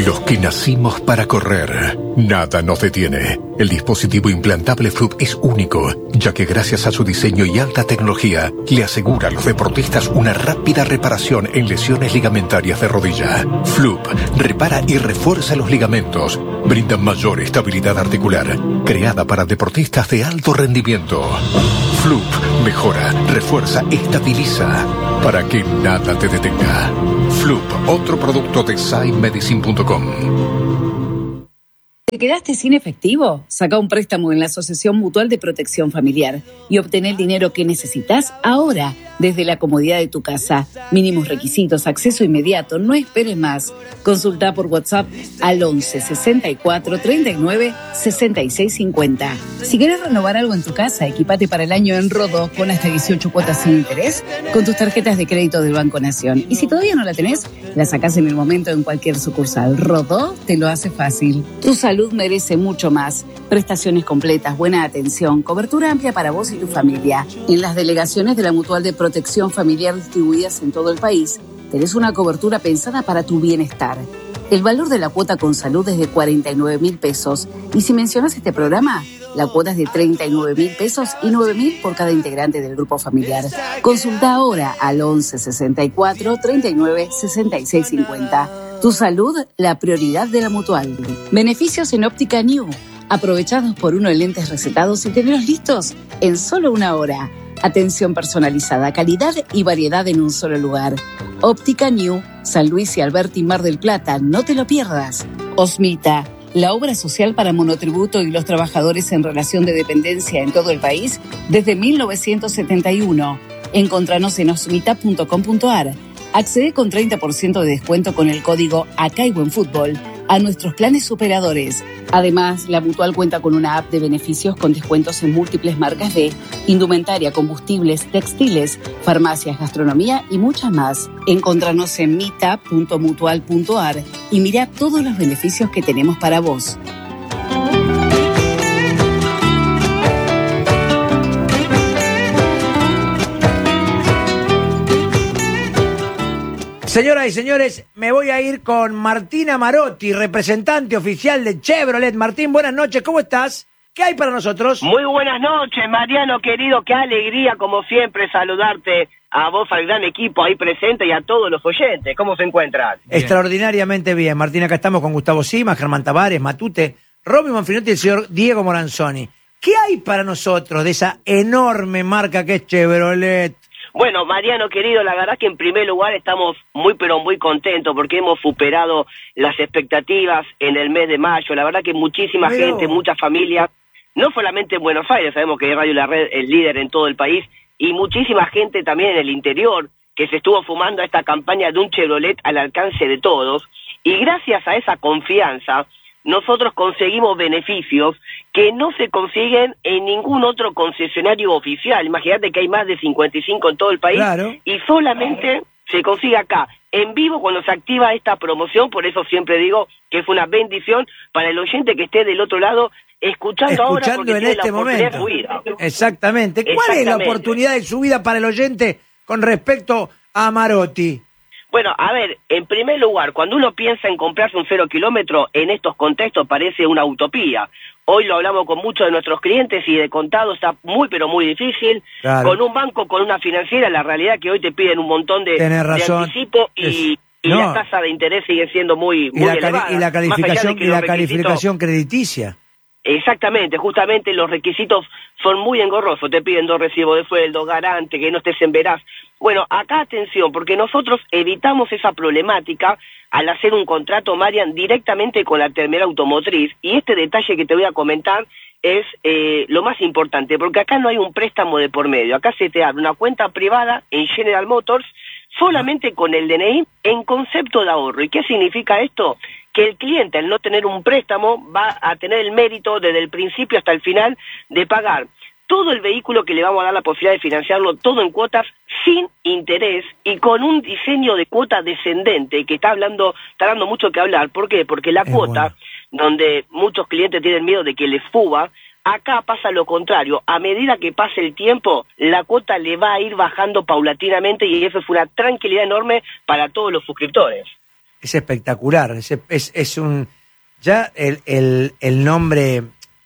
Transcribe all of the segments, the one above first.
Los que nacimos para correr, nada nos detiene. El dispositivo implantable Floop es único, ya que gracias a su diseño y alta tecnología, le asegura a los deportistas una rápida reparación en lesiones ligamentarias de rodilla. Floop repara y refuerza los ligamentos, brinda mayor estabilidad articular, creada para deportistas de alto rendimiento. Floop mejora, refuerza, estabiliza, para que nada te detenga. Floop, otro producto de SciMedicine.com. ¿Te quedaste sin efectivo? Saca un préstamo en la Asociación Mutual de Protección Familiar y obtén el dinero que necesitas ahora, desde la comodidad de tu casa. Mínimos requisitos, acceso inmediato, no esperes más. Consulta por WhatsApp al 11 64 39 66 50. Si querés renovar algo en tu casa, equipate para el año en Rodó con hasta 18 cuotas sin interés con tus tarjetas de crédito del Banco Nación. Y si todavía no la tenés, la sacás en el momento en cualquier sucursal. Rodó te lo hace fácil. Tu salud merece mucho más. Prestaciones completas, buena atención, cobertura amplia para vos y tu familia. En las delegaciones de la Mutual de Protección Familiar distribuidas en todo el país, tenés una cobertura pensada para tu bienestar. El valor de la cuota con salud es de 49.000 pesos. Y si mencionas este programa, la cuota es de 39.000 pesos y 9.000 por cada integrante del grupo familiar. Consulta ahora al 11 64 39 66 50. Tu salud, la prioridad de la Mutual. Beneficios en Óptica New. Aprovechados por uno en lentes recetados y tenerlos listos en solo una hora. Atención personalizada, calidad y variedad en un solo lugar. Óptica New, San Luis y Alberti, Mar del Plata. No te lo pierdas. Osmita, la obra social para monotributo y los trabajadores en relación de dependencia en todo el país desde 1971. Encontranos en osmita.com.ar. Accede con 30% de descuento con el código Acá hay Buen Fútbol a nuestros planes superadores. Además, la Mutual cuenta con una app de beneficios con descuentos en múltiples marcas de indumentaria, combustibles, textiles, farmacias, gastronomía y muchas más. Encontranos en mita.mutual.ar y mira todos los beneficios que tenemos para vos. Señoras y señores, me voy a ir con Martina Marotti, representante oficial de Chevrolet. Martín, buenas noches, ¿cómo estás? ¿Qué hay para nosotros? Muy buenas noches, Mariano querido, qué alegría como siempre saludarte a vos, al gran equipo ahí presente y a todos los oyentes. ¿Cómo se encuentran? Extraordinariamente bien, Martín, acá estamos con Gustavo Sima, Germán Tavares, Matute, Romy Manfrinotti y el señor Diego Moranzoni. ¿Qué hay para nosotros de esa enorme marca que es Chevrolet? Bueno, Mariano querido, la verdad que en primer lugar estamos muy pero muy contentos porque hemos superado las expectativas en el mes de mayo. La verdad que muchísima gente, muchas familias, no solamente en Buenos Aires, sabemos que Radio La Red es líder en todo el país, y muchísima gente también en el interior que se estuvo fumando a esta campaña de un Chevrolet al alcance de todos. Y gracias a esa confianza, nosotros conseguimos beneficios que no se consiguen en ningún otro concesionario oficial. Imagínate que hay más de 55 en todo el país, claro, y solamente se consigue acá, en vivo, cuando se activa esta promoción. Por eso siempre digo que es una bendición para el oyente que esté del otro lado escuchando ahora, porque en tiene este la oportunidad momento. de su vida. Exactamente. ¿Cuál es la oportunidad de su vida para el oyente con respecto a Marotti? Bueno, a ver, en primer lugar, cuando uno piensa en comprarse un 0 kilómetro, en estos contextos parece una utopía. Hoy lo hablamos con muchos de nuestros clientes y de contado está muy pero muy difícil. Claro. Con un banco, con una financiera, la realidad que hoy te piden un montón de anticipo y la tasa de interés sigue siendo muy elevada. Y la calificación crediticia. Exactamente, justamente los requisitos son muy engorrosos, te piden 2 recibos de sueldo, garante, que no estés en veraz. Bueno, acá atención, porque nosotros evitamos esa problemática al hacer un contrato, Marian, directamente con la terminal automotriz, y este detalle que te voy a comentar es lo más importante, porque acá no hay un préstamo de por medio, acá se te abre una cuenta privada en General Motors, solamente con el DNI en concepto de ahorro. ¿Y qué significa esto? Que el cliente, al no tener un préstamo, va a tener el mérito desde el principio hasta el final de pagar todo el vehículo, que le vamos a dar la posibilidad de financiarlo todo en cuotas sin interés y con un diseño de cuota descendente que está dando mucho que hablar. ¿Por qué? Porque la cuota, donde muchos clientes tienen miedo de que les fuga, acá pasa lo contrario. A medida que pase el tiempo, la cuota le va a ir bajando paulatinamente y eso es una tranquilidad enorme para todos los suscriptores. es espectacular. Es un... Ya el nombre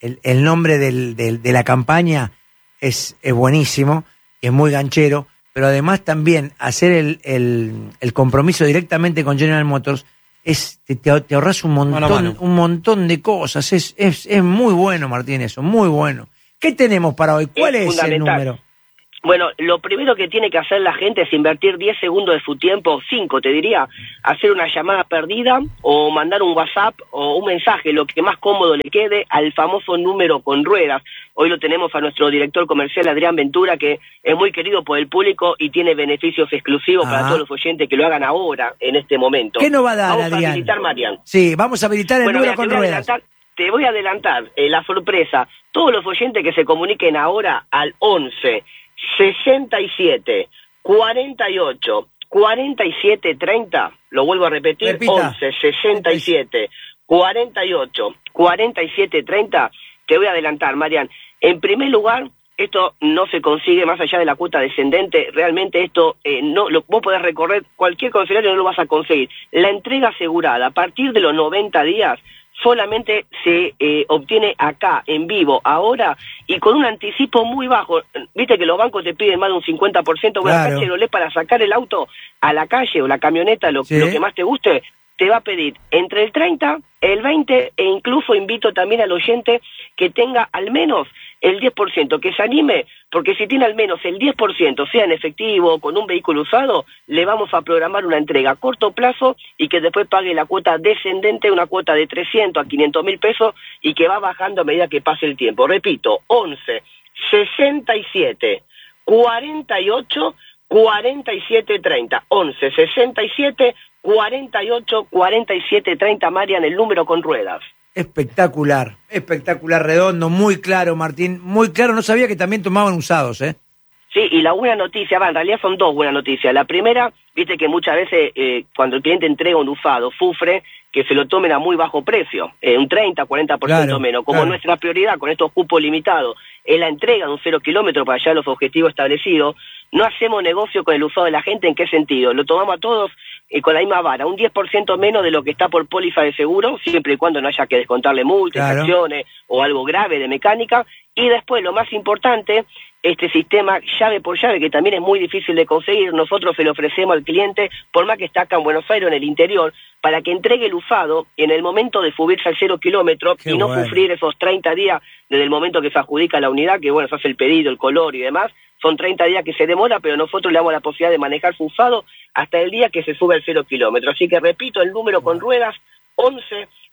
de la campaña es buenísimo, es muy ganchero, pero además también hacer el compromiso directamente con General Motors te ahorras un montón de cosas. Es muy bueno, Martín, eso, muy bueno. ¿Qué tenemos para hoy? ¿Cuál es el número? Bueno, lo primero que tiene que hacer la gente es invertir 10 segundos de su tiempo, 5 te diría, hacer una llamada perdida o mandar un WhatsApp o un mensaje, lo que más cómodo le quede, al famoso número con ruedas. Hoy lo tenemos a nuestro director comercial, Adrián Ventura, que es muy querido por el público y tiene beneficios exclusivos para todos los oyentes que lo hagan ahora, en este momento. ¿Qué nos va a dar, Adrián? Vamos a habilitar, Marian. Sí, vamos a habilitar el número con ruedas. Te voy a adelantar la sorpresa. Todos los oyentes que se comuniquen ahora al 11 67 48 47 30, lo vuelvo a repetir, repita. 11 67 48 47 30, te voy a adelantar, Marian. En primer lugar, esto no se consigue más allá de la cuota descendente, realmente esto vos podés recorrer cualquier concesionario y no lo vas a conseguir. La entrega asegurada a partir de los 90 días solamente se obtiene acá, en vivo, ahora, y con un anticipo muy bajo. Viste que los bancos te piden más de un 50%, bueno, claro. Acá Chevrolet, para sacar el auto a la calle o la camioneta, lo que más te guste, te va a pedir entre el 30, el 20, e incluso invito también al oyente que tenga al menos el 10%, que se anime, porque si tiene al menos el 10%, sea en efectivo o con un vehículo usado, le vamos a programar una entrega a corto plazo y que después pague la cuota descendente, una cuota de 300 a 500 mil pesos y que va bajando a medida que pase el tiempo. Repito, 11 67 48 47 30, 11 67 48 47 30, Marian, el número con ruedas. Espectacular, redondo, muy claro, Martín, muy claro. No sabía que también tomaban usados, ¿eh? Sí, y la buena noticia, en realidad son dos buenas noticias. La primera, viste que muchas veces cuando el cliente entrega un usado, sufre que se lo tomen a muy bajo precio, un 30, 40% menos. Como nuestra prioridad con estos cupos limitados es la entrega de un 0 kilómetro para allá los objetivos establecidos, no hacemos negocio con el usado de la gente. ¿En qué sentido? Lo tomamos a todos con la misma vara, un 10% menos de lo que está por póliza de seguro, siempre y cuando no haya que descontarle multas, acciones o algo grave de mecánica. Y después, lo más importante, este sistema llave por llave, que también es muy difícil de conseguir, nosotros se lo ofrecemos al cliente, por más que está acá en Buenos Aires, en el interior, para que entregue el usado en el momento de subirse al 0 kilómetro y no sufrir esos 30 días desde el momento que se adjudica la unidad, que bueno, se hace el pedido, el color y demás. Son 30 días que se demora, pero nosotros le damos la posibilidad de manejar su usado hasta el día que se sube al 0 kilómetro. Así que repito, el número con ruedas, 11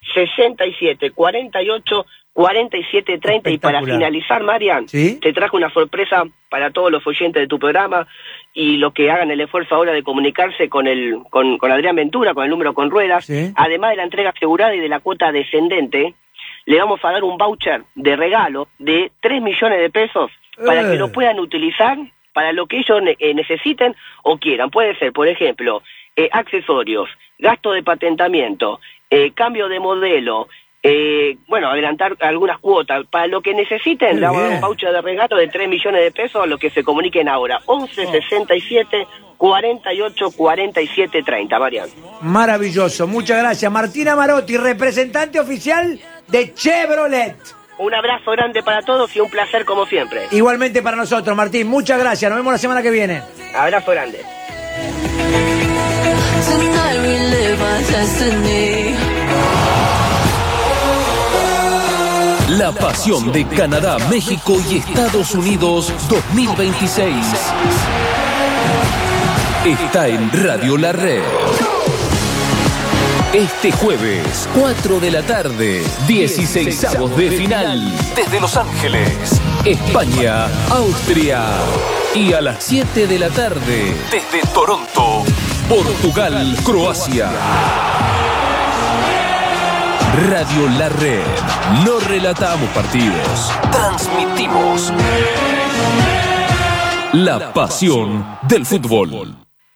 67 48 47 30. Y para finalizar, Marian, te trajo una sorpresa para todos los oyentes de tu programa y los que hagan el esfuerzo ahora de comunicarse con Adrián Ventura, con el número con ruedas. Además de la entrega asegurada y de la cuota descendente, le vamos a dar un voucher de regalo de 3 millones de pesos para que lo puedan utilizar para lo que ellos necesiten o quieran. Puede ser, por ejemplo, accesorios, gasto de patentamiento, cambio de modelo, adelantar algunas cuotas. Para lo que necesiten, le vamos a dar un voucher de regalo de 3 millones de pesos a los que se comuniquen ahora. 11 67 48 47 30, Marian. Maravilloso, muchas gracias. Martina Marotti, representante oficial de Chevrolet. Un abrazo grande para todos y un placer como siempre. Igualmente para nosotros, Martín. Muchas gracias. Nos vemos la semana que viene. Abrazo grande. La pasión de Canadá, México y Estados Unidos 2026 está en Radio La Red. Este jueves, 4 de la tarde, 16avos de final, desde Los Ángeles, España, Austria. Y a las 7 de la tarde, desde Toronto, Portugal, Croacia. Radio La Red. No relatamos partidos, transmitimos la pasión del fútbol.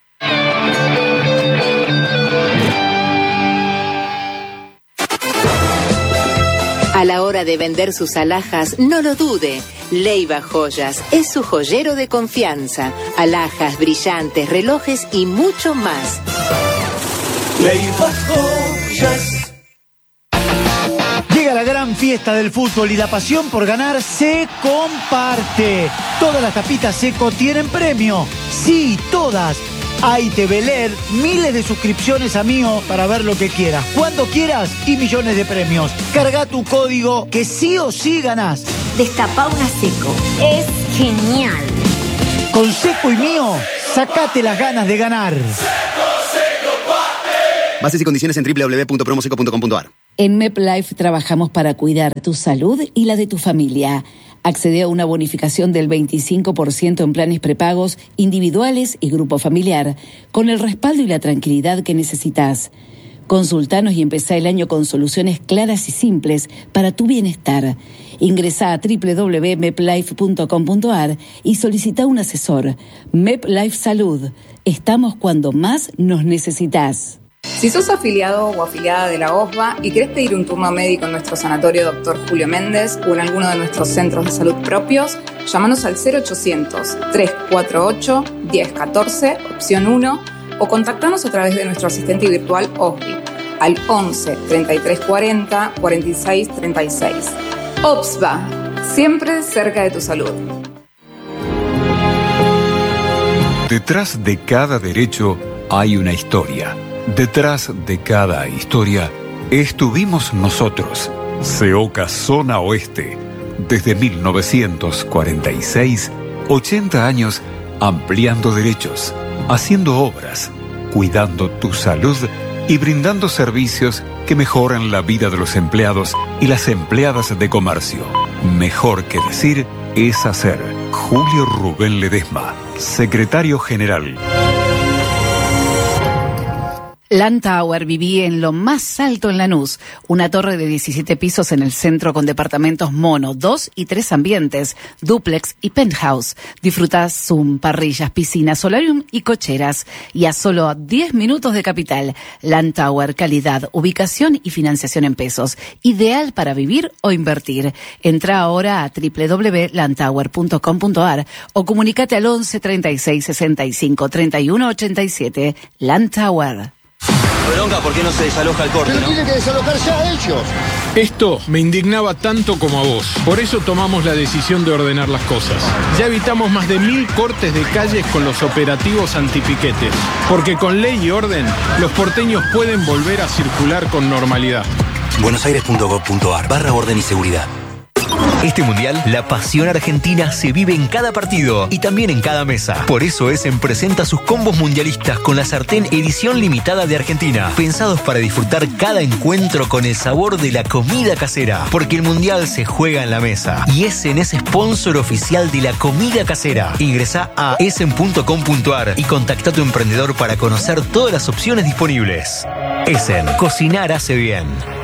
A la hora de vender sus alhajas, no lo dude. Leiva Joyas es su joyero de confianza. Alhajas, brillantes, relojes y mucho más. Leiva Joyas. Llega la gran fiesta del fútbol y la pasión por ganar se comparte. Todas las tapitas Seco tienen premio. Sí, todas. Hay TV LED, miles de suscripciones a Mío para ver lo que quieras, cuando quieras y millones de premios. Carga tu código que sí o sí ganás. Destapá una Seco. Es genial. Con Seco y Mío, sacate las ganas de ganar. Bases y condiciones en www.promoseco.com.ar. En MepLife trabajamos para cuidar tu salud y la de tu familia. Accede a una bonificación del 25% en planes prepagos individuales y grupo familiar, con el respaldo y la tranquilidad que necesitas. Consultanos y empezá el año con soluciones claras y simples para tu bienestar. Ingresá a www.meplife.com.ar y solicita un asesor. MepLife Salud. Estamos cuando más nos necesitas. Si sos afiliado o afiliada de la OSBA y querés pedir un turno médico en nuestro sanatorio Dr. Julio Méndez o en alguno de nuestros centros de salud propios, llámanos al 0800-348-1014, opción 1, o contactanos a través de nuestro asistente virtual OSBI al 11 33 40 46 36. OSBA, siempre cerca de tu salud. Detrás de cada derecho hay una historia. Detrás de cada historia estuvimos nosotros, CEOCA Zona Oeste, desde 1946, 80 años ampliando derechos, haciendo obras, cuidando tu salud y brindando servicios que mejoran la vida de los empleados y las empleadas de comercio. Mejor que decir es hacer. Julio Rubén Ledesma, Secretario General. Landtower viví en lo más alto en Lanús, una torre de 17 pisos en el centro con departamentos mono, 2 y 3 ambientes, dúplex y penthouse. Disfrutás Zoom, parrillas, piscinas, solarium y cocheras. Y a solo 10 minutos de Capital. Landtower, calidad, ubicación y financiación en pesos. Ideal para vivir o invertir. Entra ahora a www.landtower.com.ar o comunícate al 11 36 65 31 87. Landtower. Bronca, ¿por qué no se desaloja el corte? Pero tienen que desalojarse a ellos. Esto me indignaba tanto como a vos. Por eso tomamos la decisión de ordenar las cosas. Ya evitamos más de 1000 cortes de calles con los operativos antipiquetes. Porque con ley y orden, los porteños pueden volver a circular con normalidad. buenosaires.gov.ar/orden y seguridad. Este mundial, la pasión argentina se vive en cada partido y también en cada mesa. Por eso Essen presenta sus combos mundialistas con la sartén edición limitada de Argentina, pensados para disfrutar cada encuentro con el sabor de la comida casera. Porque el mundial se juega en la mesa y Essen es sponsor oficial de la comida casera. Ingresá a essen.com.ar y contacta a tu emprendedor para conocer todas las opciones disponibles. Essen, cocinar hace bien.